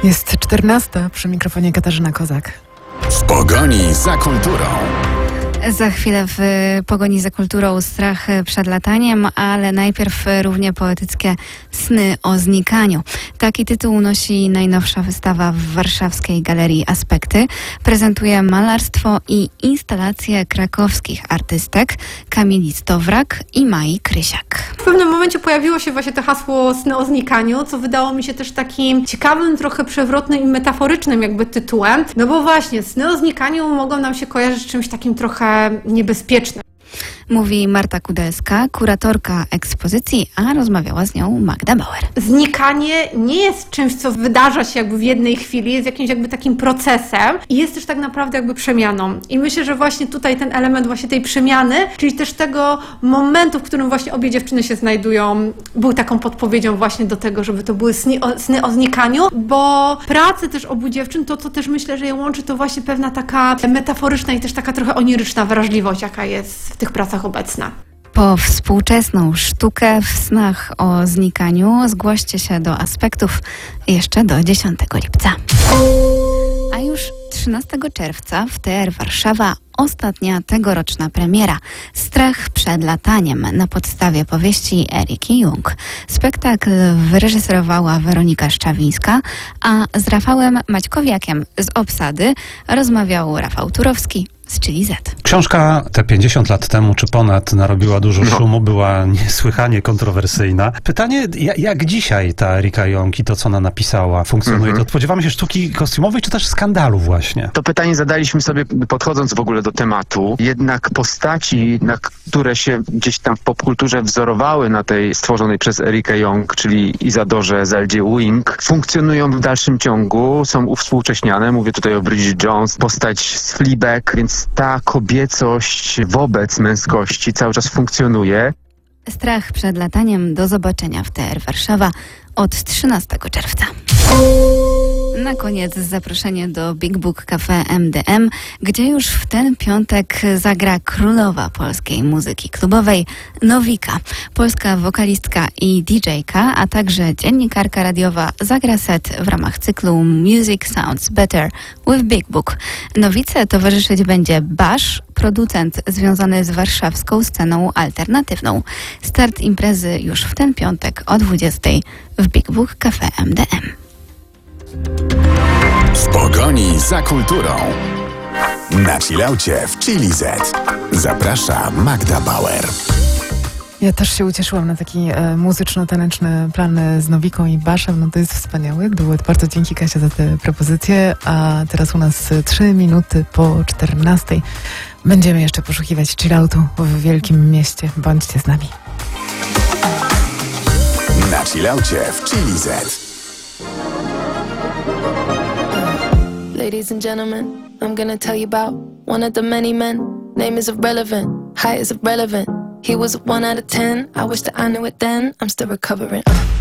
Jest 14, przy mikrofonie Katarzyna Kozak. W pogoni za kulturą. Za chwilę w pogoni za kulturą strach przed lataniem, ale najpierw równie poetyckie sny o znikaniu. Taki tytuł nosi najnowsza wystawa w warszawskiej Galerii Aspekty. Prezentuje malarstwo i instalacje krakowskich artystek Kamili Stowrak i Mai Krysiak. W pewnym momencie pojawiło się właśnie to hasło sny o znikaniu, co wydało mi się też takim ciekawym, trochę przewrotnym i metaforycznym jakby tytułem. No bo właśnie sny o znikaniu mogą nam się kojarzyć z czymś takim trochę niebezpiecznym. Mówi Marta Kudelska, kuratorka ekspozycji, a rozmawiała z nią Magda Bauer. Znikanie nie jest czymś, co wydarza się jakby w jednej chwili, jest jakimś jakby takim procesem i jest też tak naprawdę jakby przemianą. I myślę, że właśnie tutaj ten element właśnie tej przemiany, czyli też tego momentu, w którym właśnie obie dziewczyny się znajdują, był taką podpowiedzią właśnie do tego, żeby to były sny o znikaniu, bo pracy też obu dziewczyn, to co też myślę, że je łączy, to właśnie pewna taka metaforyczna i też taka trochę oniryczna wrażliwość, jaka jest w tych pracach obecna. Po współczesną sztukę w snach o znikaniu zgłoście się do Aspektów jeszcze do 10 lipca. A już 13 czerwca w TR Warszawa ostatnia tegoroczna premiera. Strach przed lataniem na podstawie powieści Eriki Jung. Spektakl wyreżyserowała Weronika Szczawińska, a z Rafałem Maćkowiakiem z obsady rozmawiał Rafał Turowski z Chili Z. Książka te 50 lat temu, czy ponad, narobiła dużo szumu, była niesłychanie kontrowersyjna. Pytanie, jak dzisiaj ta Erika Jong i to, co ona napisała, funkcjonuje? To spodziewamy się sztuki kostiumowej, czy też skandalu właśnie? To pytanie zadaliśmy sobie, podchodząc w ogóle do tematu. Jednak postaci, na które się gdzieś tam w popkulturze wzorowały na tej stworzonej przez Erikę Jong, czyli Izadorze Zeldzie Wing, funkcjonują w dalszym ciągu, są uwspółcześniane. Mówię tutaj o Bridget Jones, postać z Fleabag, więc ta kobiecość wobec męskości cały czas funkcjonuje. Strach przed lataniem, do zobaczenia w TR Warszawa od 13 czerwca. Na koniec zaproszenie do Big Book Cafe MDM, gdzie już w ten piątek zagra królowa polskiej muzyki klubowej Nowika. Polska wokalistka i DJ-ka, a także dziennikarka radiowa zagra set w ramach cyklu Music Sounds Better with Big Book. Nowice towarzyszyć będzie Bash, producent związany z warszawską sceną alternatywną. Start imprezy już w ten piątek o 20 w Big Book Cafe MDM. W pogoni za kulturą. Na chillaucie w Chili Z. Zaprasza Magda Bauer. Ja też się ucieszyłam na taki muzyczno-taneczny plan z Nowiką i Baszem. No to jest wspaniały duet. Bardzo dzięki, Kasia, za te propozycje. A teraz u nas 3 minuty po 14. Będziemy jeszcze poszukiwać chilloutu w wielkim mieście. Bądźcie z nami. Na chillaucie w Chili Z. Ladies and gentlemen, I'm gonna tell you about one of the many men. Name is irrelevant, height is irrelevant. He was a 1 out of 10. I wish that I knew it then. I'm still recovering.